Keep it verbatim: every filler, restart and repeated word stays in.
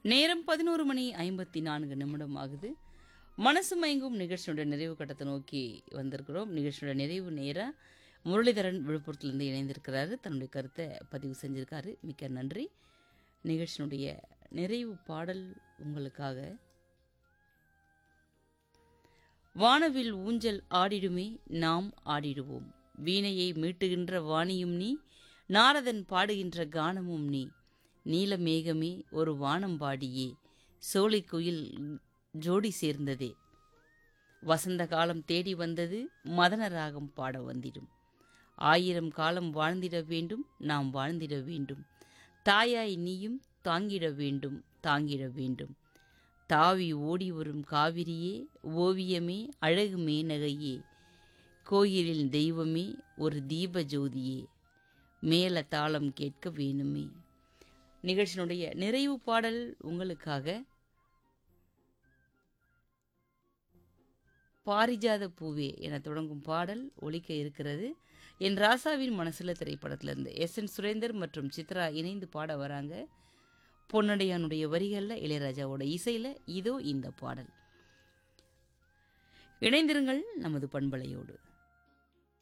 நேரம் பதினொரு மணி ஐம்பத்தி நான்கு நிமிடம் ஆகுது. மனசு மயங்கும் நிகழ்ச்சியோட நிறைவு கட்டத்தை நோக்கி வந்திருக்கிறோம். நிகழ்ச்சியோட நிறைவு நேரம் முரளிதரன் விழுப்புரத்துலேருந்து இணைந்திருக்கிறாரு. தன்னுடைய கருத்தை பதிவு செஞ்சிருக்காரு. மிக்க நன்றி. நிகழ்ச்சியினுடைய நிறைவு பாடல் உங்களுக்காக. வானவில் ஊஞ்சல் ஆடிடுமே நாம் ஆடிடுவோம், வீணையை மீட்டுகின்ற வாணியும் நீ, நாரதன் பாடுகின்ற கானமும் நீ, நீல மேகமே ஒரு வானம் பாடியே, சோலை குயில் ஜோடி சேர்ந்ததே, வசந்த காலம் தேடி வந்தது, மதன ராகம் பாட வந்திடும், ஆயிரம் காலம் வாழ்ந்திட வேண்டும் நாம் வாழ்ந்திட வேண்டும், தாயாய் நீயும் தாங்கிட வேண்டும் தாங்கிட வேண்டும், தாவி ஓடி வரும் காவிரியே ஓவியமே அழகு மேனகையே, கோயிலில் தெய்வமே ஒரு தீப ஜோதியே, மேல தாளம் கேட்க வேணுமே. நிகழ்ச்சியினுடைய நிறைவு பாடல் உங்களுக்காக. பாரிஜாத பூவே என தொடங்கும் பாடல் ஒலிக்க இருக்கிறது. என் ராசாவின் மனசுல திரைப்படத்திலிருந்து எஸ் என் சுரேந்தர் மற்றும் சித்ரா இணைந்து பாட வராங்க. பொன்னடையானுடைய வரிகளில் இளையராஜாவோட இசையில் இதோ இந்த பாடல். இணைந்திருங்கள் நமது பண்பலையோடு.